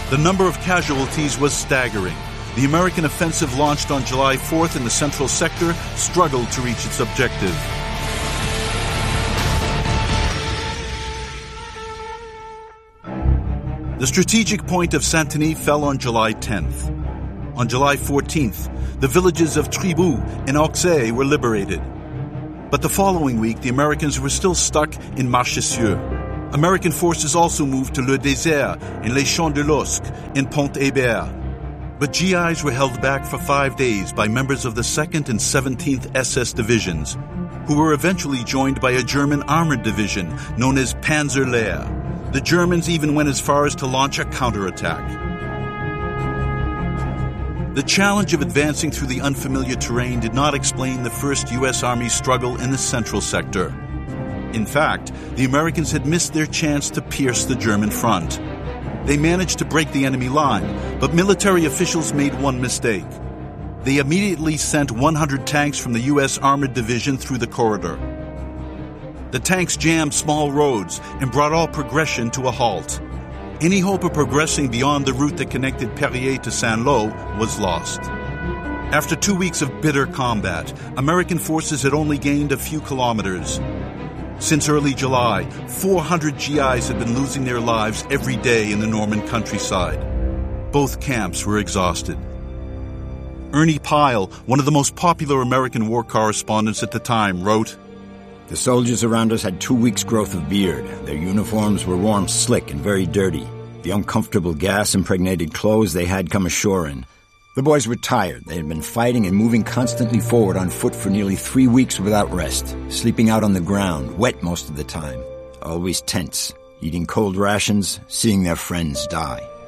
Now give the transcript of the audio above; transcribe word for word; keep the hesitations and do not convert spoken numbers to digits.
The number of casualties was staggering. The American offensive launched on July fourth in the central sector struggled to reach its objective. The strategic point of Saint-Denis fell on July tenth. On July fourteenth, the villages of Tribou and Auxey were liberated. But the following week, the Americans were still stuck in Marchessieu. American forces also moved to Le Désert and Les Champs de l'Osque and Pont-Hébert. But G Is were held back for five days by members of the second and seventeenth S S divisions, who were eventually joined by a German armored division known as Panzerlehr. The Germans even went as far as to launch a counterattack. The challenge of advancing through the unfamiliar terrain did not explain the first U S Army struggle in the central sector. In fact, the Americans had missed their chance to pierce the German front. They managed to break the enemy line, but military officials made one mistake. They immediately sent one hundred tanks from the U S Armored Division through the corridor. The tanks jammed small roads and brought all progression to a halt. Any hope of progressing beyond the route that connected Perrier to Saint-Lô was lost. After two weeks of bitter combat, American forces had only gained a few kilometers. Since early July, four hundred G Is had been losing their lives every day in the Norman countryside. Both camps were exhausted. Ernie Pyle, one of the most popular American war correspondents at the time, wrote, "The soldiers around us had two weeks' growth of beard. Their uniforms were worn slick and very dirty. The uncomfortable gas-impregnated clothes they had come ashore in. The boys were tired. They had been fighting and moving constantly forward on foot for nearly three weeks without rest, sleeping out on the ground, wet most of the time, always tense, eating cold rations, seeing their friends die.